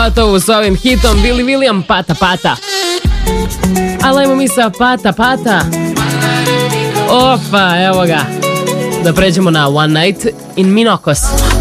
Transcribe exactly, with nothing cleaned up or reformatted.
Gotovo s ovim hitom Willy William Pata Pata. Ali ajmo mi sa Pata Pata. Opa, evo ga. Da pređemo na One Night in Minokos.